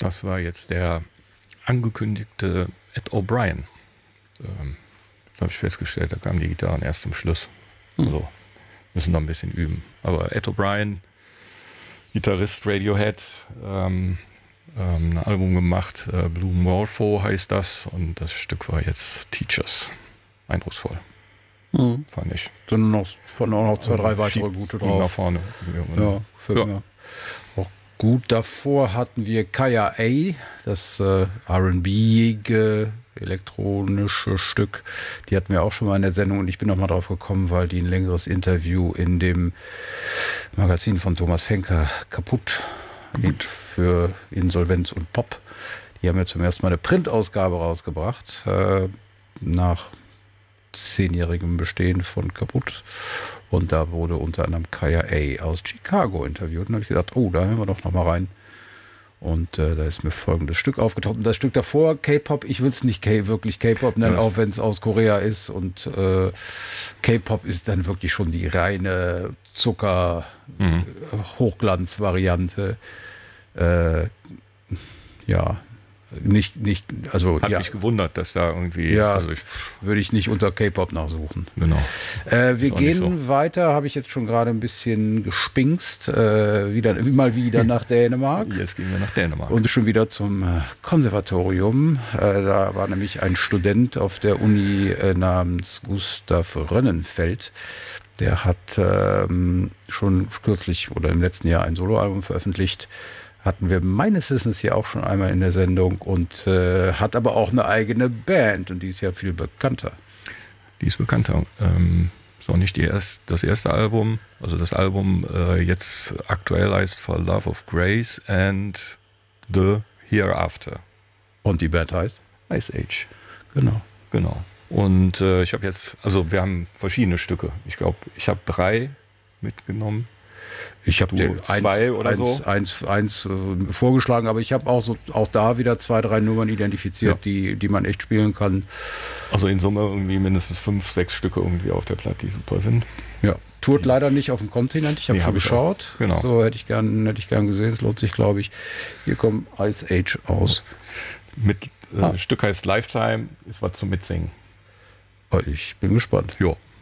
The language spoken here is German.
Das war jetzt der angekündigte Ed O'Brien. Das habe ich festgestellt, da kamen die Gitarren erst zum Schluss. Also müssen noch ein bisschen üben. Aber Ed O'Brien, Gitarrist Radiohead, ein Album gemacht, Blue Morpho heißt das, und das Stück war jetzt Teachers. Eindrucksvoll. Fand ich. Dann noch 2-3 weitere gute drauf. Nach vorne. Ja, gefällt mir. Auch gut. Davor hatten wir Kaya A, das R&B-ige elektronische Stück. Die hatten wir auch schon mal in der Sendung, und ich bin noch mal drauf gekommen, weil die ein längeres Interview in dem Magazin von Thomas Fenker kaputt für Insolvenz und Pop. Die haben ja zum ersten Mal eine Printausgabe rausgebracht, nach 10-jährigem Bestehen von kaputt. Und da wurde unter anderem Kaya A aus Chicago interviewt. Und da habe ich gedacht, oh, da hören wir doch noch mal rein. Und da ist mir folgendes Stück aufgetaucht. Und das Stück davor, K-Pop, ich will es nicht wirklich K-Pop nennen, auch wenn es aus Korea ist. Und K-Pop ist dann wirklich schon die reine Zucker-Hochglanz-Variante. Also Hat mich gewundert, dass da irgendwie... Ja, also würde ich nicht unter K-Pop nachsuchen. Genau. Wir gehen weiter, habe ich jetzt schon gerade ein bisschen gespinkst, mal wieder nach Dänemark. Jetzt gehen wir nach Dänemark. Und schon wieder zum Konservatorium. Da war nämlich ein Student auf der Uni namens Gustav Rönnenfeld. Der hat schon kürzlich oder im letzten Jahr ein Soloalbum veröffentlicht. Hatten wir meines Wissens hier auch schon einmal in der Sendung, und hat aber auch eine eigene Band, und die ist ja viel bekannter. Die ist bekannter. Ist auch nicht das erste Album. Also das Album jetzt aktuell heißt For Love of Grace and The Hereafter. Und die Band heißt? Ice Age. Genau. Und ich habe wir haben verschiedene Stücke. Ich glaube, ich habe 3 mitgenommen. Ich habe dir eins vorgeschlagen, aber ich habe auch da wieder 2-3 Nummern identifiziert, die man echt spielen kann. Also in Summe irgendwie mindestens 5-6 Stücke irgendwie auf der Platte, die super sind. Ja, tourt leider nicht auf dem Kontinent. Ich habe schon geschaut. Genau. So hätte ich gern gesehen. Es lohnt sich, glaube ich. Hier kommt Ice Age aus. Stück heißt Lifetime, ist was zum Mitsingen. Ich bin gespannt. Jo.